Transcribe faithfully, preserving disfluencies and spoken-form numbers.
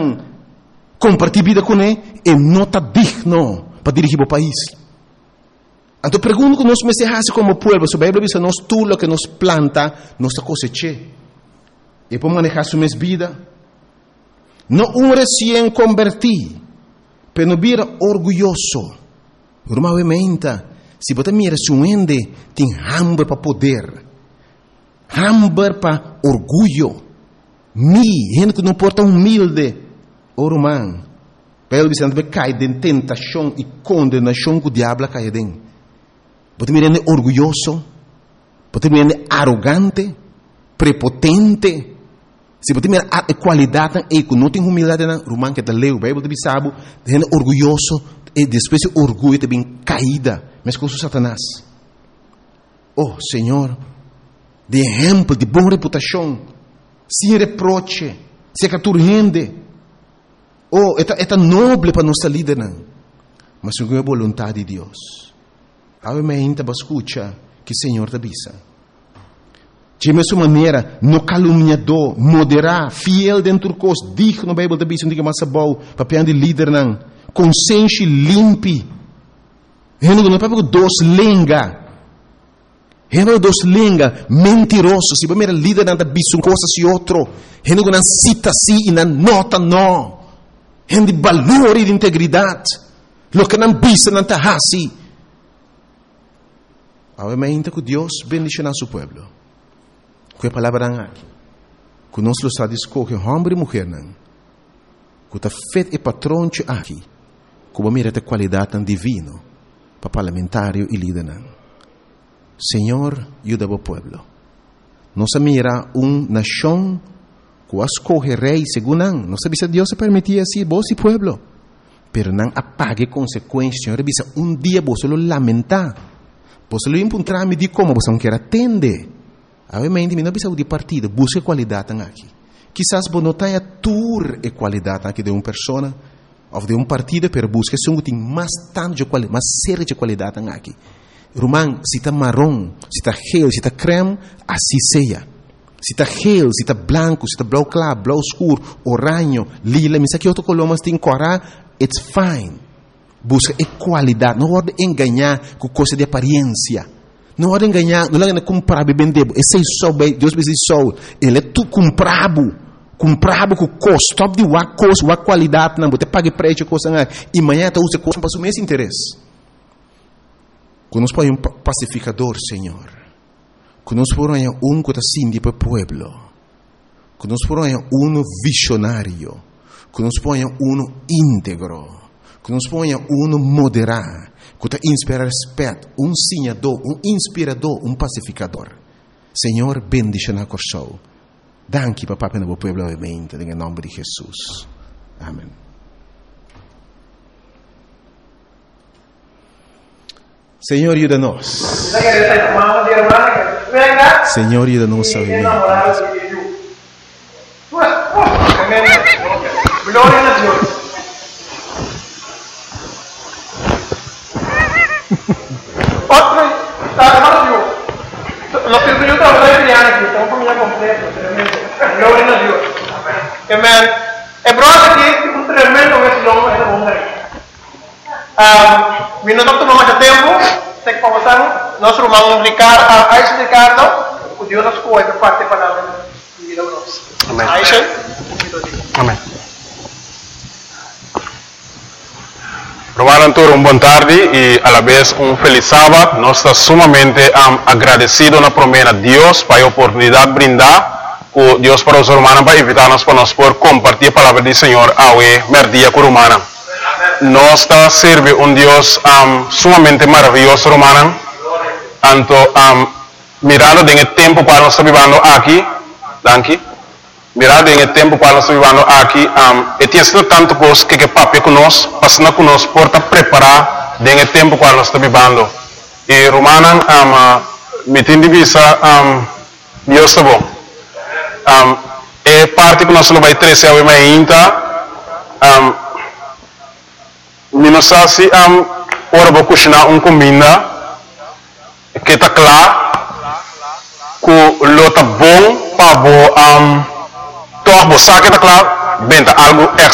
não compartilhar vida com ele, e não está digno para dirigir o país. Então, pergunto que nós me se como povo, sobre a Bíblia diz, nós tudo o que nos planta, nós cosecha. E para manejar sua vida, não um recém convertido, mas não vira orgulhoso. Normalmente, se você mira se um ende, tem hambre para poder, hambre para orgulho. Mi, gente que não porta humilde, o romano, pelo que cai de tentação e condenação que o diabo cai dentro. Você me rende orgulhoso, você me rende arrogante, prepotente. Se você me rende qualidade e que não tem humildade, o romano que está leu, você sabe, rende orgulhoso e depois o orgulho te vem caída, mas com o Satanás. Oh, Senhor, de exemplo, de boa reputação, sem reproche, sem que tu rende. Oh, é tão nobre para nossa líder, mas segundo a vontade de Deus. Obviamente, você escuta que o Senhor te avisa. De mesma maneira, no caluniador, moderar, fiel dentro do curso, digno, a Bíblia te avisa, não tem mais bom, papel de líder, não. Consciência limpe. Não é para dois lenga. Não é para dois lenga, mentiroso. Se você é líder, não avisa uma coisa e outra. Não cita assim e não nota, não. Não de valor e de integridade. Lo que não avisa, não está assim. Obviamente que Deus bendicionar seu povo. Com a palavra aqui. Que nós lo está escolhendo homem e mulher. Que está feito e patrão aqui. Que vai mirar a qualidade divina para parlamentário e líder. Senhor, ajuda o povo. Nós mira uma nação que escolhe rei segundo não. Nós sabemos que Deus se permitia assim, vos e povo. Pero não apague consequências. Senhor, um dia você lo lamentar. Você lo encontrar me de como você não quer atender. Obviamente, não precisa de partido, busque qualidade aqui. Quizás você não tenha tour e qualidade aqui de uma pessoa ou de um partido, pero busque se tem mais tanto de qualidade, mais série de qualidade aqui. Romano, se está marrom, se está gel, se está creme, assim seja. Se está gel, se está branco, se está blau claro, blau escuro, oranho, lila, mas aqui outro color, mas tem corar, it's fine. Busca qualidade, não pode enganar com coisa de aparência. Não pode enganar, não pode comprar e vender. Esse é só, Deus me diz só, ele é tu comprado, comprado com custo, top de uma coisa, uma qualidade, não, você paga preço, coisa, e amanhã você usa coisa para o mesmo interesse. Quando nós põe um pacificador, Senhor, quando nós põe um que está assim para o povo, quando nós põe um visionário, quando nós põe um íntegro, que nos ponha um moderar, que inspira respeito, um sinhador, um inspirador, um pacificador. Senhor, bendice na corção. Danke, papá, para o povo, obviamente, em nome de Jesus. Amém. Senhor, ajuda-nos. Senhor, ajuda-nos a viver. Glória a Deus. Otro, hermano Dios, los que yo trabajo en Diana aquí, tengo familia completa, tremendo. Gloria a Dios. Amén. El brother aquí es un tremendo vecino de esa mujer. Um, vino doctor no más tiempo, sé que pasamos, nosotros vamos a explicar a ese Ricardo, que Dios nos cuida de parte de palabra y vida unos. Amén. Aisha, Amém. Romaram todos uma boa tarde e, a la vez, um feliz sábado. Nós estamos sumamente um, agradecidos na promessa de Deus para a oportunidade de brindar com Deus para os romanos, para invitar-nos para nós por compartilhar a palavra do Senhor ao merdia com romana. Nós estamos servindo um Deus um, sumamente maravilhoso, romana. Tanto, um, mirando em tempo para nós estar vivendo aqui. Danke. Mirado em tempo para nós vivendo aqui, um, e tinha sido tanto coisa que que papi conosco, passando conosco por estar preparar em tempo para nós vivendo. E Romana, um, me tem de vista, um, Deus está bom. Um, e parte que nós vai trazer ao ainda, um, me não sabe se um, ora vou cozinhar um comida que está claro, que lo está bom para um, toch, você sabe que está claro, venda algo extra.